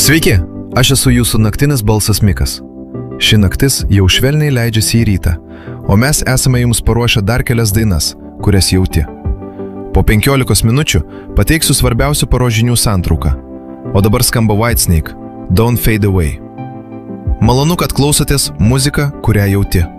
Sveiki, aš esu jūsų naktinis balsas Mikas. Ši naktis jau švelniai leidžiasi į rytą, o mes esame jums paruošę dar kelias dainas, kurias jauti. Po 15 minučių pateiksiu svarbiausių paros žinių santrauką. O dabar skamba Whitesnake, Don't Fade Away. Malonu, kad klausotės muziką, kurią jauti.